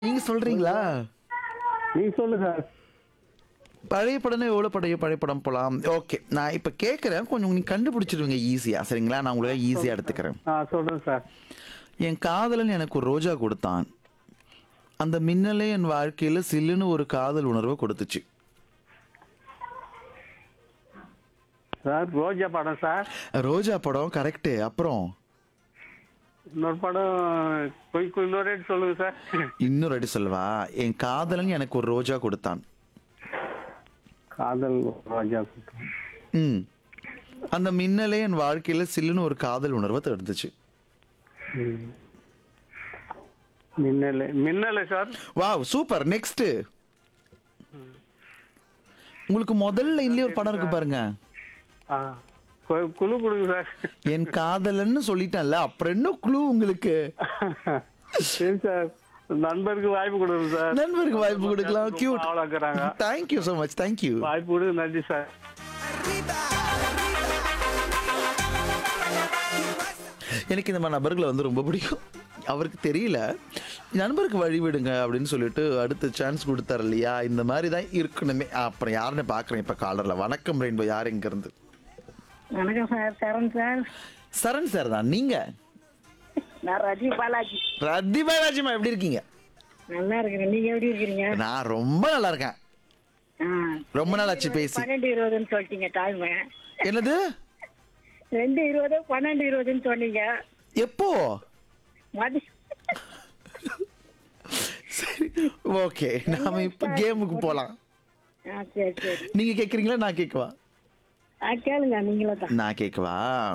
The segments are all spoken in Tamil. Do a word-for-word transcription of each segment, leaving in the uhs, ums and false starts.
நீங்க சொல்றீங்களா? நீங்க சொல்லுங்க சார். பழைய படம்னா எவ்வளவு பழைய பழைய படம் போலாம். ஓகே, நான் இப்ப கேட்கிறேன், கொஞ்சம் நீங்க கண்டுபிடிச்சிருவீங்க ஈஸியா. சரிங்களா? நான் உங்களுக்கு ஈஸியா எடுத்துக்கிறேன். ஆ சொல்றேன் சார். என் காதலன் எனக்கு ஒரு ரோஜா கொடுத்தான். அந்த மின்னலே என் வாழ்க்கையில சில்லுன்னு ஒரு காதல் உணர்வை கொடுத்துச்சு. சார் ரோஜா படம் சார். ரோஜா படம் கரெக்ட். அப்புறம் இன்னொரு படம் கொஞ்சம் இன்னொரு ரேட் சொல்லுங்க சார். இன்னொரு அடி சொல்லவா? என் காதலன் எனக்கு ஒரு ரோஜா கொடுத்தான். காதல் ரோஜா. ம் அந்த மின்னலே என் வாழ்க்கையில சில்லுன்னு ஒரு காதல் உணர்வை தடுத்துச்சு. ம். Minnale Minnale sir. Wow, super. Next, உங்களுக்கு முதல் லைன்லயே ஒரு படம் இருக்கு பாருங்க. ஆ கொ- குழு கொடுங்க சார். என் காதலன்னு சொல்லிட்டேன்ல, அப்புறம் என்ன குழு உங்களுக்கு? சரி சார், நண்பருக்கு வாய்ப்பு கொடுங்க சார். நண்பருக்கு வாய்ப்பு கொடுக்கலாம். Cute. ஆளாக்குறாங்க. Thank you so much. Thank you. வாய்ப்பு கொடுங்க, நன்றி சார். எனக்கு இந்த மாதிரி நபர்களை வந்து ரொம்ப பிடிக்கும். அவருக்கு தெரியல, நண்பருக்கு வழி விடுங்க அப்படின்னு சொல்லிட்டு அடுத்த சான்ஸ் கொடுத்தாரு இல்லையா? இந்த மாதிரி தான் இருக்கணுமே. அப்புறம் யாருன்னு பார்க்குறேன் இப்போ காலரில். வணக்கம் ரெயின்போ, யார் இருந்து? வணக்கம் சார், சரண் சார். சரண் சார் தான். நீங்க? நான் ரஜி பாலாஜி. ரத்தி பாலாஜிமா, எப்படி இருக்கீங்க? நல்லா இருக்கிறேன், நீங்க எப்படி இருக்கிறீங்க? நான் ரொம்ப நல்லா இருக்கேன். ஆ. ரொம்ப நாள் ஆச்சு பேசி. பன்னெண்டு இருபதுன்னு சொல்லிட்டீங்க டைம். என்னது? ரெண்டு இருபது பன்னெண்டு இருபதுன்னு சொன்னீங்க. எப்போ? மதி சரி, ஓகே, நாம இப்போ கேமுக்கு போகலாம். ஆ சரி சரி. நீங்க கேட்குறீங்களா நான் கேட்கவா? ஆ கேளுங்க, நீங்களும் தான். நான் கேட்கவா?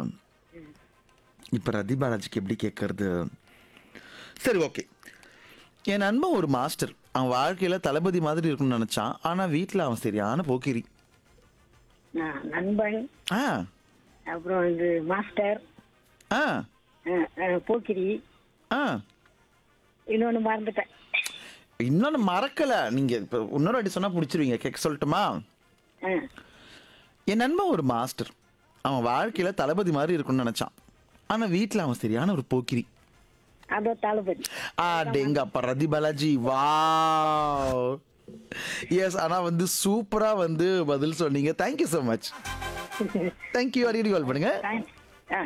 இப்போ ரதி பாலாஜிக்கு எப்படி கேட்கறது? சரி, ஓகே. என் நண்பன் ஒரு மாஸ்டர். அவன் வாழ்க்கையில் தளபதி மாதிரி இருக்கும்னு நினச்சான். ஆனால் வீட்டில் அவன் சரியான போக்கிரி. ஆ, நண்பன், ஆ அப்புறம் வந்து மாஸ்டர், ஆ ஆ, ஆ, போக்கிரி, ஆ இன்னொன்னு மறந்துட்டேன். இன்னொன்று மறக்கலை. நீங்கள் இப்போ இன்னொரு அடி சொன்னால் பிடிச்சிருவீங்க. கேட்க சொல்லட்டுமா? ஆ, என் நண்பன் ஒரு மாஸ்டர். அவன் வாழ்க்கையில் தளபதி மாதிரி இருக்கும்னு நினச்சான். ஆனால் வீட்டில் அவன் சரியான ஒரு போக்கிரி. அதோ தளபதி. ஆடேங்க அப்பா, ரதி பாலாஜி. Wow, S. ஆனால் வந்து சூப்பராக வந்து பதில் சொன்னீங்க. Thank you so much. தேங்க்யூ. அடிக்கடி கால் பண்ணுங்க. தேங்க்ஸ். ஆ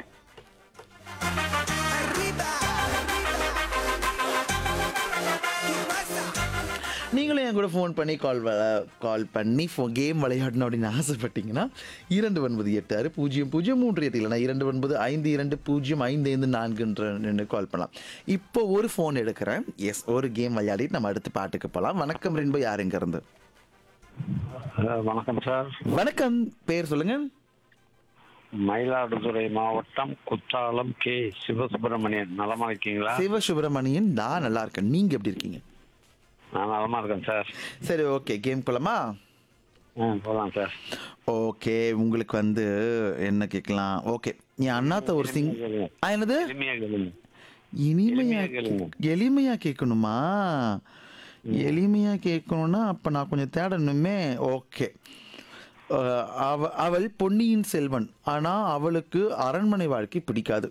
நீங்களும் என் கூட ஃபோன் பண்ணி கால் கால் பண்ணி ஃபோ கேம் விளையாடணும் அப்படின்னு ஆசைப்பட்டீங்கன்னா இரண்டு ஒன்பது எட்டு ஆறு பூஜ்ஜியம் பூஜ்ஜியம் மூன்று எட்டு இல்லைனா இரண்டு ஒன்பது ஐந்து இரண்டு பூஜ்ஜியம் ஐந்து ஐந்து நான்குன்ற கால் பண்ணலாம். இப்போ ஒரு ஃபோன் எடுக்கிறேன். எஸ், ஒரு கேம் விளையாடிட்டு நம்ம அடுத்து பாட்டுக்கு போகலாம். வணக்கம் ரெயின்போ, யார் எங்க இருந்து? வணக்கம் சார். வணக்கம், பேர் சொல்லுங்க. மயிலாடுதுறை மாவட்டம் குத்தாலம் கே சிவசுப்பிரமணியன். நலமா இருக்கீங்களா? சிவசுப்பிரமணியன். நான் நல்லா இருக்கேன். நீங்க எப்படி இருக்கீங்க? நான் நலமா இருக்கேன் சார். சரி, ஓகே, கேம் போலாமா? ஆ போகலாம் சார். ஓகே, உங்களுக்கு வந்து என்ன கேட்கலாம்? ஓகே, என் அண்ணாத்த ஒரு சிங் ஆ என்னது? எளிமையா கேளுங்க. இனிமையா எளிமையா கேளுங்க. எளிமையா கேட்கணுமா? எளிமையா கேட்கணும்னா அப்ப நான் கொஞ்சம் தேடணுமே. ஓகே. அஹ், அவ அவள் பொன்னியின் செல்வன், ஆனா அவளுக்கு அரண்மனை வாழ்க்கை பிடிக்காது.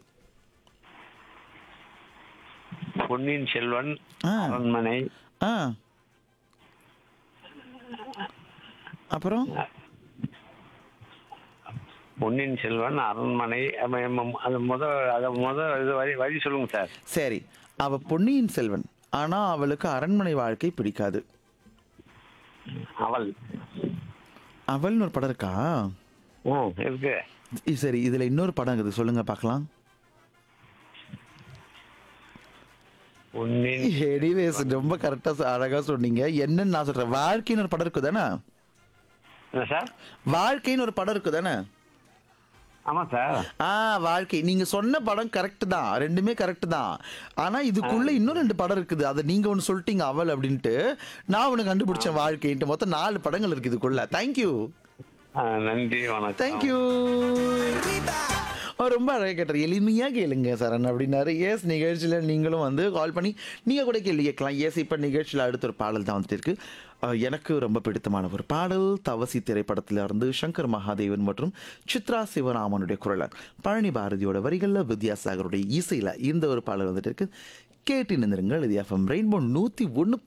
பொன்னியின் செல்வன், ஆ அரண்மனை, ஆ அப்புறம் பொன்னியின் செல்வன், அரண்மனை, அம்ம- அம்ம- அது முத அத முத இது வரி வரி சொல்லுங்க சார். சரி, அவ பொன்னியின் செல்வன், ஆனா அவளுக்கு அரண்மனை வாழ்க்கை பிடிக்காது. அவள். அவள்னு ஒரு படம் இருக்கா? ஆ இருக்கு. இ- சரி, இதுல இன்னொரு படம் இருக்குது, சொல்லுங்க பார்க்கலாம். பொன்னியின் எனிவேஸ், ரொம்ப கரெக்டா அழகா சொன்னீங்க. என்னன்னு நான் சொல்றேன். வாழ்க்கைன்னு ஒரு படம் இருக்கு தானே? என்ன சார்? வாழ்க்கைன்னு ஒரு படம் இருக்கு தானே? ஆமா சார். ஆ, வாழ்க்கை. நீங்க சொன்ன படம் கரெக்ட் தான், ரெண்டுமே கரெக்ட் தான். ஆனா இதுக்குள்ள இன்னும் ரெண்டு படம் இருக்குது. அதை நீங்க ஒன்னு சொல்லிட்டீங்க அவள் அப்படின்ட்டு, நான் ஒன்னு கண்டுபிடிச்சேன் வாழ்க்கைன்ட்டு. மொத்தம் நாலு படங்கள் இருக்கு இதுக்குள்ள. தேங்க்யூ. ஆ, நன்றி, வணக்கம். தேங்க்யூ. ரொம்ப அழகாக கேட்டார். எளிமையாக கேளுங்க சரண் அப்படின்னாரு. எஸ், நிகழ்ச்சியில் நீங்களும் வந்து கால் பண்ணி நீங்கள் கூட கேள்வி கேட்கலாம். எஸ், இப்போ நிகழ்ச்சியில் அடுத்த ஒரு பாடல் தான் வந்துட்டு இருக்கு. அஹ், எனக்கு ரொம்ப பிடித்தமான ஒரு பாடல். தவசி திரைப்படத்தில் இருந்து சங்கர் மகாதேவன் மற்றும் சித்ரா சிவராமனுடைய குரல், பழனி பாரதியோட வரிகளில், வித்யாசாகருடைய இசையில் இந்த ஒரு பாடல் வந்துட்டு இருக்கு. கேட்டு நின்றுங்கள். இது எஃப்எம் ரெயின்போ நூற்றி ஒன்று